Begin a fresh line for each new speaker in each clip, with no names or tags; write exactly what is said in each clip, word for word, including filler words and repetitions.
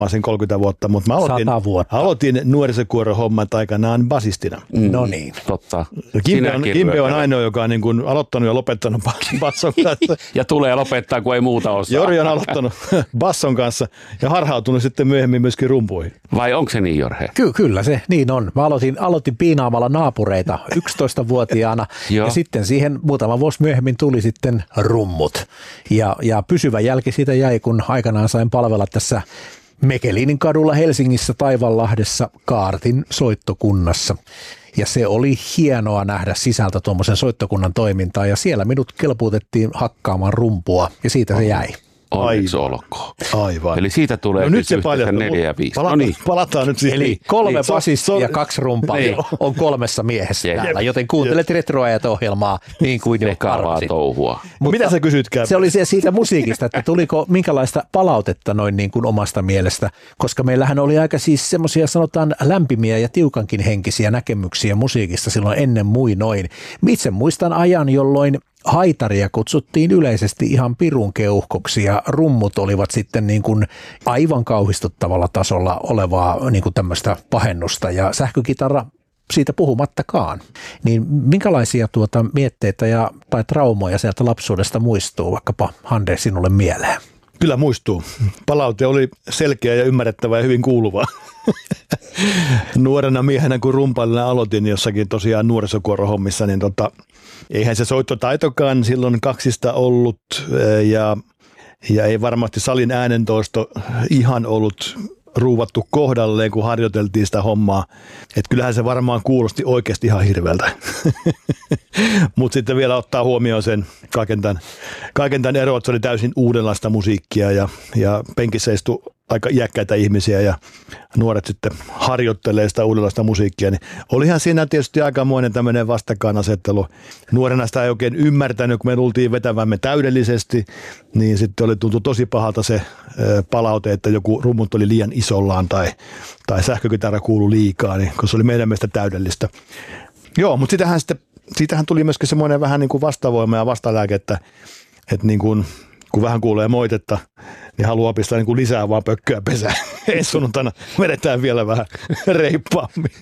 Mä olisin kolmekymmentä vuotta, mutta mä aloitin, aloitin nuorisokuoron hommat aikanaan basistina.
Mm, no niin, totta.
Kimpe on, Kimpe on ainoa, joka on niin kuin aloittanut ja lopettanut basson kanssa.
Ja tulee lopettaa, kun ei muuta osaa.
Jori on aloittanut basson kanssa ja harhautunut sitten myöhemmin myöskin rumpuihin.
Vai onko se niin, Jorge?
Ky- kyllä se niin on. Mä aloitin, aloitin piinaamalla naapureita yksitoistavuotiaana ja sitten siihen muutama vuosi myöhemmin tuli sitten rummut. Ja, ja pysyvä jälki siitä jäi, kun aikanaan sain palvella tässä Mekelinin kadulla Helsingissä Taivanlahdessa Kaartin soittokunnassa. Ja se oli hienoa nähdä sisältä tuommoisen soittokunnan toimintaa ja siellä minut kelpuutettiin hakkaamaan rumpua ja siitä se jäi.
Onneksi olkoon.
Aivan.
Eli siitä tulee
no nyt se paljastuu.
neljä ja viisi.
Palata,
no niin.
Palataan nyt siihen.
Eli kolme
niin.
basistia ja kaksi rumpaa niin. on kolmessa miehessä Jep. täällä, joten kuuntelet Retroajat-ohjelmaa niin kuin jo arvasit.
touhua.
Mutta mitä sä kysytkään?
Se oli se siitä musiikista, että tuliko minkälaista palautetta noin niin kuin omasta mielestä, koska meillähän oli aika siis semmoisia sanotaan lämpimiä ja tiukankin henkisiä näkemyksiä musiikista silloin ennen muinoin. Itse muistan ajan, jolloin haitaria kutsuttiin yleisesti ihan pirun keuhkoksi ja rummut olivat sitten niin kuin aivan kauhistuttavalla tasolla olevaa niin kuin tämmöistä pahennusta ja sähkökitara siitä puhumattakaan. Niin minkälaisia tuota mietteitä ja, tai traumoja sieltä lapsuudesta muistuu vaikkapa Hande sinulle mieleen?
Kyllä muistuu. Palaute oli selkeä ja ymmärrettävä ja hyvin kuuluvaa. Nuorena miehenä kun rumpailina aloitin jossakin tosiaan nuorisokuorohommissa, niin tota, eihän se soittotaitokaan silloin kaksista ollut ja, ja ei varmasti salin äänentoisto ihan ollut ruuvattu kohdalleen, kun harjoiteltiin sitä hommaa. Että kyllähän se varmaan kuulosti oikeasti ihan hirveältä. Mutta sitten vielä ottaa huomioon sen kaiken tämän, kaiken tämän ero, että se oli täysin uudenlaista musiikkia ja, ja penkissä istui aika iäkkäitä ihmisiä ja nuoret sitten harjoittelee sitä uudenlaista musiikkia. Niin olihan siinä tietysti aikamoinen tämmöinen vastakkainasettelu. Nuorena sitä ei oikein ymmärtänyt, kun me tultiin vetävämme täydellisesti, niin sitten oli tuntu tosi pahalta se palaute, että joku rummut oli liian isollaan tai, tai sähkökitara kuului liikaa, niin, kun se oli meidän mielestä täydellistä. Joo, mutta sitähän sitten, siitähän tuli myöskin semmoinen vähän niin kuin vastavoima ja vastalääke, että, että niin kuin, kun vähän kuulee moitetta, niin haluaa pistää niin kuin lisää vaan pökköä pesään. Ei sunnuntaina vedetään vielä vähän reippaammin.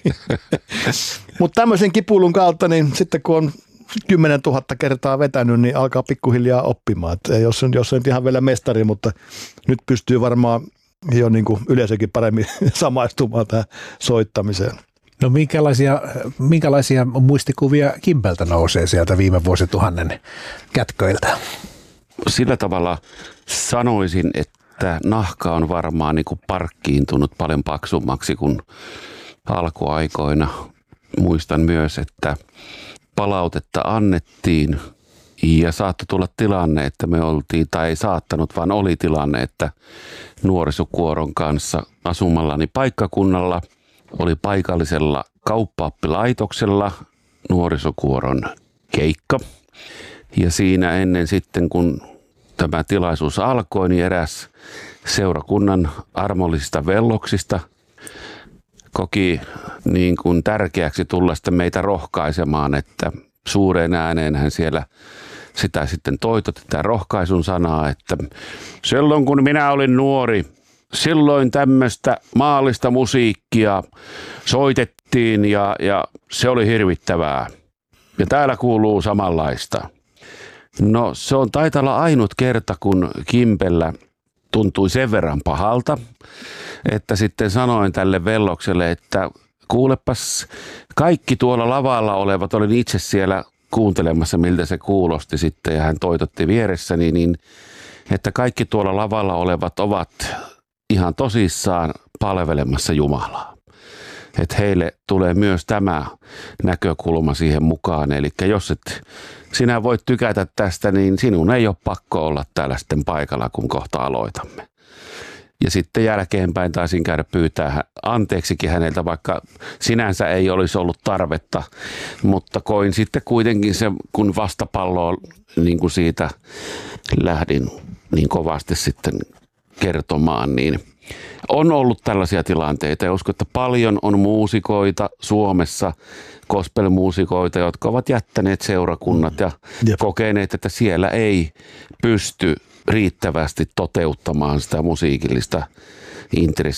Mutta tämmöisen kipuilun kautta, niin sitten kun on kymmenen tuhatta kertaa vetänyt, niin alkaa pikkuhiljaa oppimaan. Et jos, on, jos on ihan vielä mestari, mutta nyt pystyy varmaan jo niin kuin yleisökin paremmin samaistumaan tähän soittamiseen.
No minkälaisia, minkälaisia muistikuvia Kimpeltä nousee sieltä viime vuosituhannen kätköiltä?
Sillä tavalla sanoisin, että nahka on varmaan niin kuin parkkiintunut paljon paksummaksi kuin alkuaikoina. Muistan myös, että palautetta annettiin ja saattoi tulla tilanne, että me oltiin, tai ei saattanut, vaan oli tilanne, että nuorisokuoron kanssa asumallani paikkakunnalla oli paikallisella kauppaoppilaitoksella nuorisokuoron keikka. Ja siinä ennen sitten, kun tämä tilaisuus alkoi, niin eräs seurakunnan armollisista velloksista koki niin kuin tärkeäksi tulla sitten meitä rohkaisemaan, että suureen ääneen hän siellä sitä sitten toitotti, tämä rohkaisun sanaa, että silloin kun minä olin nuori, silloin tämmöistä maallista musiikkia soitettiin ja, ja se oli hirvittävää. Ja täällä kuuluu samanlaista. No se on taitaa olla ainut kerta, kun Kimpellä tuntui sen verran pahalta, että sitten sanoin tälle vellokselle, että kuulepas, kaikki tuolla lavalla olevat, olin itse siellä kuuntelemassa, miltä se kuulosti sitten, ja hän toitotti vieressäni, niin että kaikki tuolla lavalla olevat ovat ihan tosissaan palvelemassa Jumalaa. Että heille tulee myös tämä näkökulma siihen mukaan. Eli jos et sinä voit tykätä tästä, niin sinun ei ole pakko olla täällä sitten paikalla, kun kohta aloitamme. Ja sitten jälkeenpäin taisin käydä pyytää anteeksikin häneltä, vaikka sinänsä ei olisi ollut tarvetta. Mutta koin sitten kuitenkin se, kun vastapalloa niin kuin siitä lähdin niin kovasti sitten kertomaan, niin on ollut tällaisia tilanteita ja uskon, että paljon on muusikoita Suomessa, gospelmuusikoita, jotka ovat jättäneet seurakunnat ja Jep. kokeneet, että siellä ei pysty riittävästi toteuttamaan sitä musiikillista intressi